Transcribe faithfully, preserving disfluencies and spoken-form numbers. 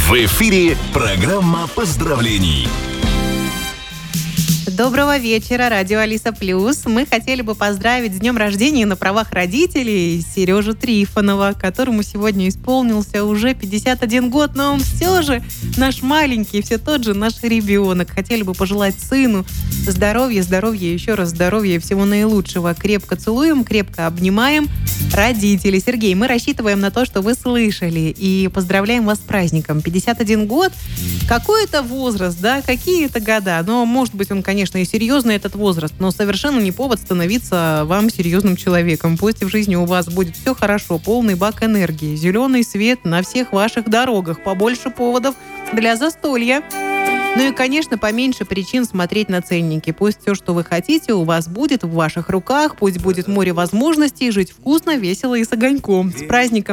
В эфире программа поздравлений. Доброго вечера, радио Алиса Плюс. Мы хотели бы поздравить с днем рождения на правах родителей Сережу Трифонова, которому сегодня исполнился уже пятьдесят один год, но он все же наш маленький, все тот же наш ребенок. Хотели бы пожелать сыну здоровья, здоровья, еще раз здоровья и всего наилучшего. Крепко целуем, крепко обнимаем родителей. Сергей, мы рассчитываем на то, что вы слышали, и поздравляем вас с праздником. пятьдесят один год, какой это возраст, да, какие это года, но может быть он, конечно, Конечно, и серьезный этот возраст, но совершенно не повод становиться вам серьезным человеком. Пусть в жизни у вас будет все хорошо, полный бак энергии, зеленый свет на всех ваших дорогах, побольше поводов для застолья. Ну и, конечно, поменьше причин смотреть на ценники. Пусть все, что вы хотите, у вас будет в ваших руках, пусть будет море возможностей жить вкусно, весело и с огоньком. С праздником